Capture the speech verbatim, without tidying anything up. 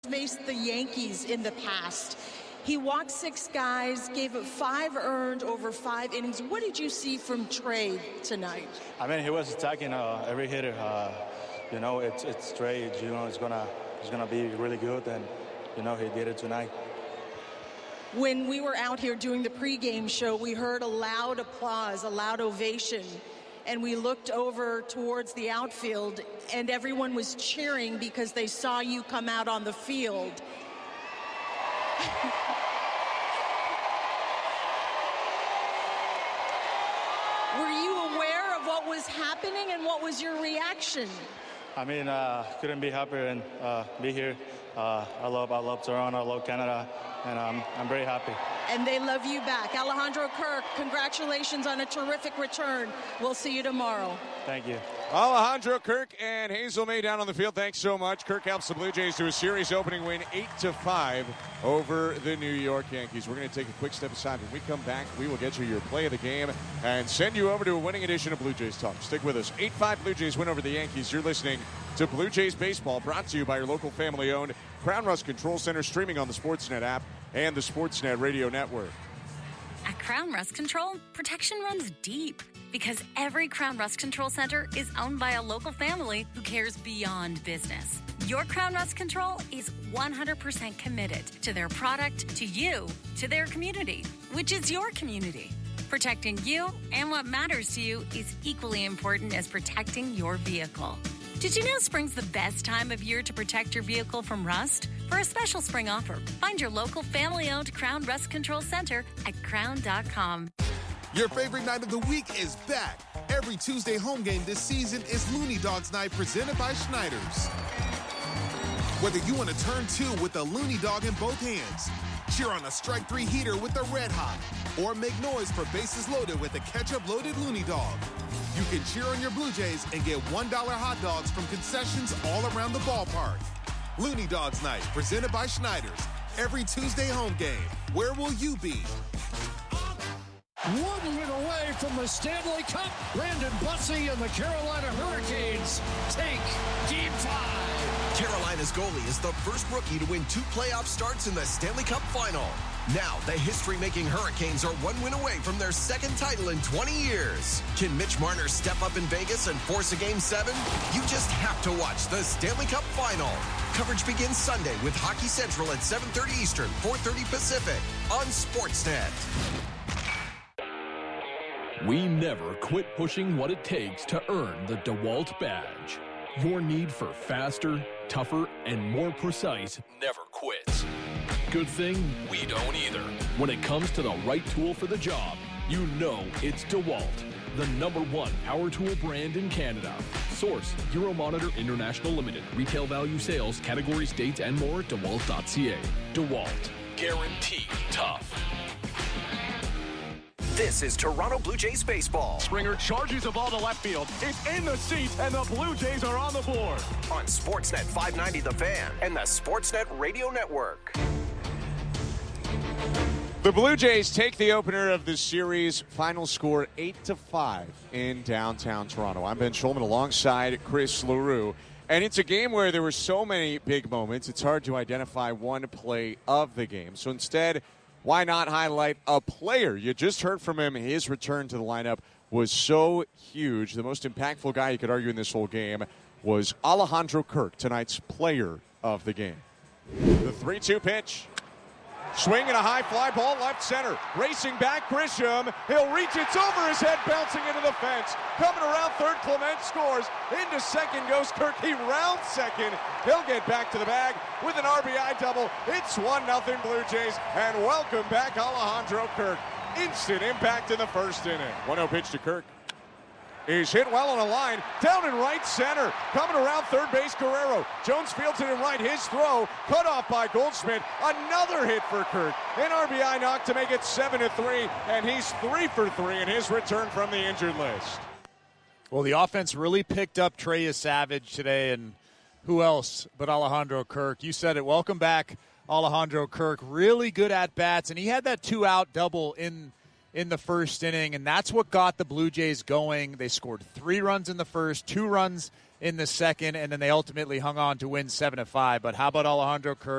faced the Yankees in the past. He walked six guys, gave up five earned over five innings. What did you see from Trey tonight? I mean, he was attacking uh, every hitter. Uh, you know, it's it's Trey. You know, it's gonna it's gonna be really good, and you know, he did it tonight. When we were out here doing the pregame show, we heard a loud applause, a loud ovation, and we looked over towards the outfield, and everyone was cheering because they saw you come out on the field. Were you aware of what was happening, and what was your reaction? I mean, uh, couldn't be happier and uh, be here. Uh, I love, I love Toronto, I love Canada, and um, I'm very happy. And they love you back. Alejandro Kirk, congratulations on a terrific return. We'll see you tomorrow. Thank you. Alejandro Kirk and Hazel May down on the field. Thanks so much. Kirk helps the Blue Jays to a series opening win eight to five over the New York Yankees. We're going to take a quick step aside. When we come back, we will get you your play of the game and send you over to a winning edition of Blue Jays Talk. Stick with us. eight five Blue Jays win over the Yankees. You're listening to Blue Jays Baseball, brought to you by your local family-owned Crown Rust Control Center, streaming on the Sportsnet app and the Sportsnet Radio Network. At Crown Rust Control, protection runs deep because every Crown Rust Control Center is owned by a local family who cares beyond business. Your Crown Rust Control is one hundred percent committed to their product, to you, to their community, which is your community. Protecting you and what matters to you is equally important as protecting your vehicle. Did you know spring's the best time of year to protect your vehicle from rust? For a special spring offer, find your local family-owned Crown Rust Control Center at crown dot com. Your favorite night of the week is back. Every Tuesday home game this season is Looney Dogs Night presented by Schneider's. Whether you want to turn two with a Looney Dog in both hands, cheer on a strike three heater with the Red Hot, or make noise for bases loaded with a ketchup-loaded Looney Dog, you can cheer on your Blue Jays and get one dollar hot dogs from concessions all around the ballpark. Looney Dogs Night, presented by Schneider's. Every Tuesday home game. Where will you be? One win away from the Stanley Cup. Brandon Bussey and the Carolina Hurricanes take Game five. Carolina's goalie is the first rookie to win two playoff starts in the Stanley Cup Final. Now, the history-making Hurricanes are one win away from their second title in twenty years. Can Mitch Marner step up in Vegas and force a Game seven? You just have to watch the Stanley Cup Final. Coverage begins Sunday with Hockey Central at seven thirty Eastern, four thirty Pacific on Sportsnet. We never quit pushing what it takes to earn the DeWalt badge. Your need for faster, tougher, and more precise never quits. Good thing we don't either. When it comes to the right tool for the job, you know it's DeWalt, the number one power tool brand in Canada. Source, Euromonitor International Limited. Retail value sales, categories, dates, and more at dewalt dot c a. DeWalt. Guaranteed tough. This is Toronto Blue Jays baseball. Springer charges the ball to left field. It's in the seats, and the Blue Jays are on the board. On Sportsnet five ninety The Fan and the Sportsnet Radio Network. The Blue Jays take the opener of this series. Final score eight to five in downtown Toronto. I'm Ben Schulman alongside Chris LaRue. And it's a game where there were so many big moments, it's hard to identify one play of the game. So instead, why not highlight a player? You just heard from him. His return to the lineup was so huge. The most impactful guy you could argue in this whole game was Alejandro Kirk, tonight's player of the game. The three two pitch. Swing and a high fly ball left center. Racing back, Grisham. He'll reach. It's over his head, bouncing into the fence. Coming around third, Clement scores. Into second goes Kirk. He rounds second. He'll get back to the bag with an R B I double. It's one nothing Blue Jays. And welcome back Alejandro Kirk. Instant impact in the first inning. one oh pitch to Kirk. He's hit well on a line, down in right center, coming around third base, Guerrero. Jones fields it in right, his throw, cut off by Goldschmidt. Another hit for Kirk. An R B I knock to make it seven to three, and he's three for three in his return from the injured list. Well, the offense really picked up Trey Savage today, and who else but Alejandro Kirk? You said it. Welcome back, Alejandro Kirk. Really good at-bats, and he had that two-out double in in the first inning, and that's what got the Blue Jays going. They scored three runs in the first, two runs in the second, and then they ultimately hung on to win seven to five. But how about Alejandro Kirk?